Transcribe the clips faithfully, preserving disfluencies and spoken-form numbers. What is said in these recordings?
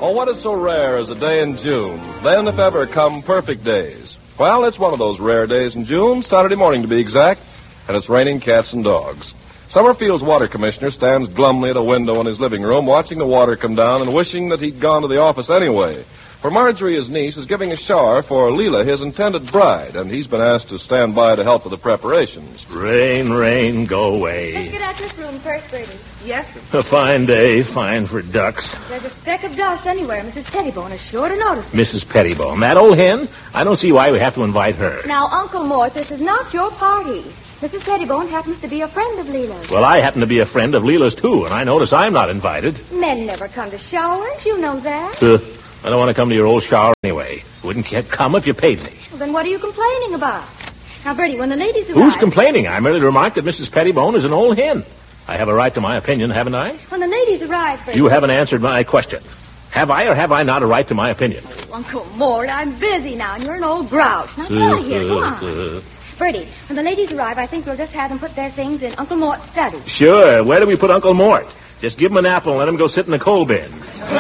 Oh, what is so rare as a day in June? Then, if ever, come perfect days. Well, it's one of those rare days in June, Saturday morning to be exact, and it's raining cats and dogs. Summerfield's water commissioner stands glumly at a window in his living room, watching the water come down and wishing that he'd gone to the office anyway. For Marjorie, his niece, is giving a shower for Leela, his intended bride, and he's been asked to stand by to help with the preparations. Rain, rain, go away. Let's get out this room first, Bertie. Yes, sir. A fine day, fine for ducks. There's a speck of dust anywhere. Missus Pettibone is sure to notice it. Missus Pettibone, that old hen? I don't see why we have to invite her. Now, Uncle Mort, this is not your party. Missus Pettibone happens to be a friend of Leela's. Well, I happen to be a friend of Leela's, too, and I notice I'm not invited. Men never come to showers. You know that. Uh, I don't want to come to your old shower anyway. Wouldn't come if you paid me. Well, then what are you complaining about? Now, Bertie, when the ladies arrive... Who's complaining? I merely remarked that Missus Pettibone is an old hen. I have a right to my opinion, haven't I? When the ladies arrive, Bertie... You haven't answered my question. Have I or have I not a right to my opinion? Oh, Uncle Mort, I'm busy now, and you're an old grouch. Now, get out of here. Come on. Bertie, when the ladies arrive, I think we'll just have them put their things in Uncle Mort's study. Sure. Where do we put Uncle Mort? Just give him an apple and let him go sit in the coal bin.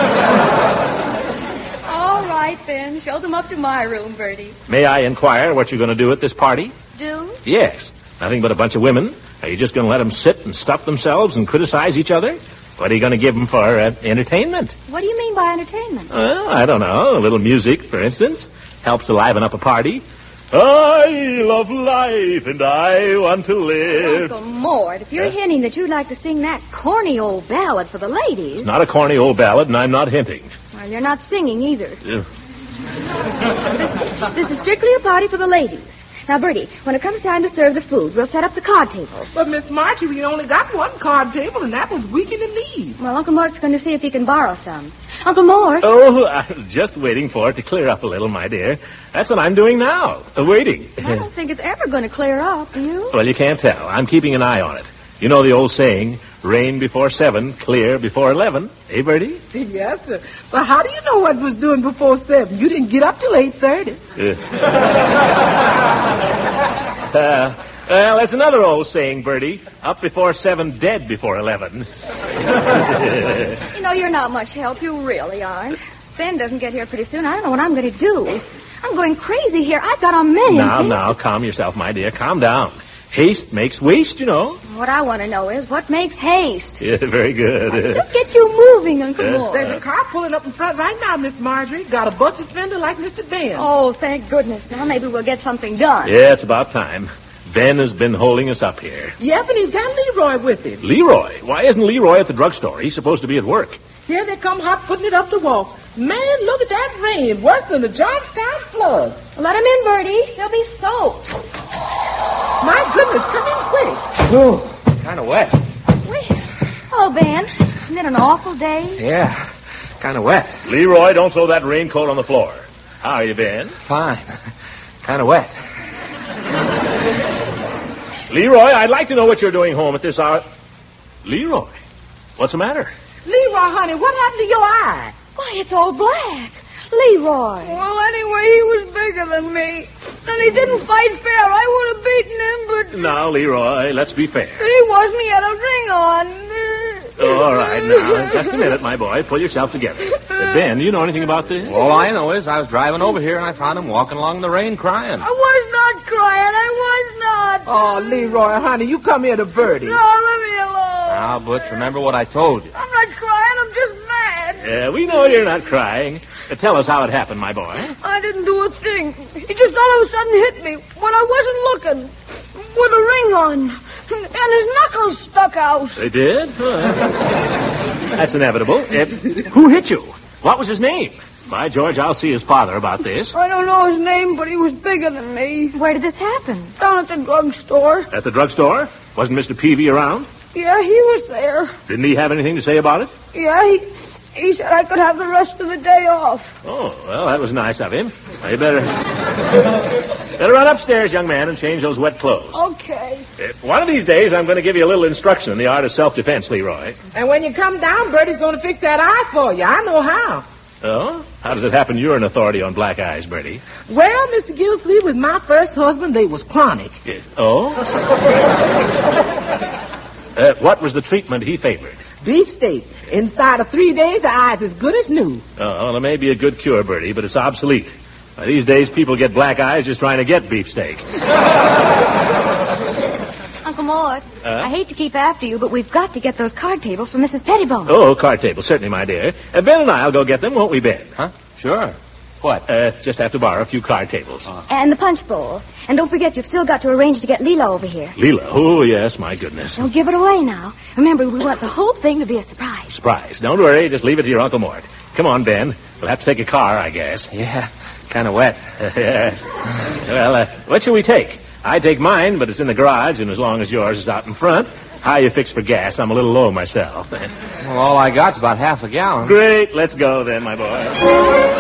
All right, then. Show them up to my room, Bertie. May I inquire what you're going to do at this party? Do? Yes. Nothing but a bunch of women. Are you just going to let them sit and stuff themselves and criticize each other? What are you going to give them for uh, entertainment? What do you mean by entertainment? Well, I don't know. A little music, for instance. Helps to liven up a party. I love life and I want to live. Uncle Mort, if you're Huh? hinting that you'd like to sing that corny old ballad for the ladies... It's not a corny old ballad, and I'm not hinting. Well, you're not singing either. Uh, This, this is strictly a party for the ladies. Now, Bertie, when it comes time to serve the food, we'll set up the card tables. But, Miss Marjorie, we only got one card table, and that one's weak in the knees. Well, Uncle Mort's going to see if he can borrow some. Uncle Mort... oh, I'm just waiting for it to clear up a little, my dear. That's what I'm doing now, uh, waiting. I don't think it's ever going to clear up, do you? Well, you can't tell. I'm keeping an eye on it. You know the old saying, rain before seven, clear before eleven. Eh, Bertie? Yes, sir. But how do you know what was doing before seven? You didn't get up till eight thirty. Uh, uh, well, that's another old saying, Bertie. Up before seven, dead before eleven. You know, you're not much help. You really aren't. Ben doesn't get here pretty soon. I don't know what I'm going to do. I'm going crazy here. I've got a million Now, things now, to- calm yourself, my dear. Calm down. Haste makes waste, you know. What I want to know is, what makes haste? Yeah, very good. Just get you moving, Uncle Uh, Mort. There's a car pulling up in front right now, Miss Marjorie. Got a busted fender like Mister Ben. Oh, thank goodness. Now maybe we'll get something done. Yeah, it's about time. Ben has been holding us up here. Yep, and he's got Leroy with him. Leroy? Why isn't Leroy at the drugstore? He's supposed to be at work. Here they come hot putting it up the wall. Man, look at that rain. Worse than the Johnstown flood. Let him in, Bertie. He'll be soaked. My goodness, come in quick. Oh, kind of wet. Wait. Oh, Ben, isn't it an awful day? Yeah, kind of wet. Leroy, don't throw that raincoat on the floor. How are you, Ben? Fine. Kind of wet. Leroy, I'd like to know what you're doing home at this hour. Leroy, what's the matter? Leroy, honey, what happened to your eye? Why, it's all black. Leroy. Well, anyway, he was bigger than me. And he didn't fight fair. I would have beaten him, but Now, Leroy, let's be fair. he wasn't. He had a ring on. Oh, all right, now, just a minute, my boy. Pull yourself together. Uh, Ben, do you know anything about this? All I know is I was driving over here and I found him walking along in the rain crying. I was not crying. I was not. Oh, Leroy, honey, you come here to Bertie. No, let me alone. Now, Butch, remember what I told you. I'm not crying. I'm just mad. Yeah, we know you're not crying. Uh, tell us how it happened, my boy. I didn't do a thing. He just all of a sudden hit me when I wasn't looking, with a ring on, and his knuckles stuck out. They did? Uh, that's inevitable. Uh, who hit you? What was his name? By George, I'll see his father about this. I don't know his name, but he was bigger than me. Where did this happen? Down at the drugstore. At the drugstore? Wasn't Mister Peavy around? Yeah, he was there. Didn't he have anything to say about it? Yeah, he, he said I could have the rest of the day off. Oh, well, that was nice of him. You better... better run upstairs, young man, and change those wet clothes. Okay. Uh, one of these days, I'm going to give you a little instruction in the art of self-defense, Leroy. And when you come down, Bertie's going to fix that eye for you. I know how. Oh? How does it happen you're an authority on black eyes, Bertie? Well, Mister Gilsleeve, with my first husband, they was chronic. Yes. Oh? uh, what was the treatment he favored? Beefsteak. Inside of three days, the eye's as good as new. Oh, well, it may be a good cure, Bertie, but it's obsolete. Uh, these days, people get black eyes just trying to get beefsteak. Uncle Mort, Uh? I hate to keep after you, but we've got to get those card tables for Missus Pettibone. Oh, card table, certainly, my dear. Uh, Ben and I'll go get them, won't we, Ben? Huh? Sure. What? Uh, just have to borrow a few card tables. Uh. And the punch bowl. And don't forget, you've still got to arrange to get Leela over here. Leela? Oh, yes, my goodness. Don't give it away now. Remember, we want the whole thing to be a surprise. Surprise. Don't worry, just leave it to your Uncle Mort. Come on, Ben. We'll have to take a car, I guess. Yeah, kind of wet. Yes. Well, uh, what shall we take? I take mine, but it's in the garage, and as long as yours is out in front, how you fix for gas? I'm a little low myself. Well, all I got's about half a gallon. Great. Let's go then, my boy.